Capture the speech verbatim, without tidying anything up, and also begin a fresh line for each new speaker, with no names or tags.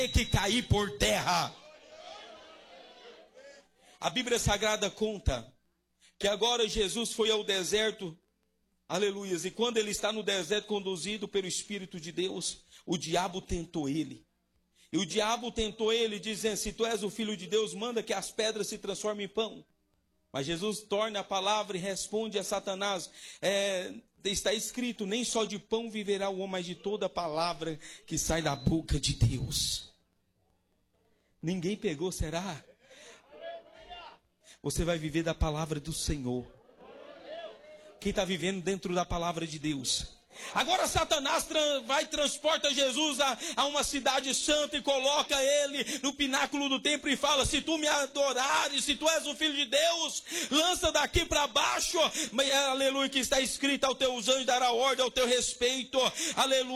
que cair por terra. A Bíblia Sagrada conta que agora Jesus foi ao deserto, aleluia, e quando ele está no deserto conduzido pelo Espírito de Deus, o diabo tentou ele. E o diabo tentou ele dizendo, se tu és o Filho de Deus, manda que as pedras se transformem em pão. Mas Jesus torna a palavra e responde a Satanás, é, está escrito, nem só de pão viverá o homem, mas de toda a palavra que sai da boca de Deus. Ninguém pegou, será? Você vai viver da palavra do Senhor. Quem está vivendo dentro da palavra de Deus? Agora Satanás vai e transporta Jesus a, a uma cidade santa e coloca ele no pináculo do templo e fala, se tu me adorares, se tu és o Filho de Deus, lança daqui para baixo, aleluia, que está escrito, aos teus anjos dará ordem ao teu respeito, aleluia.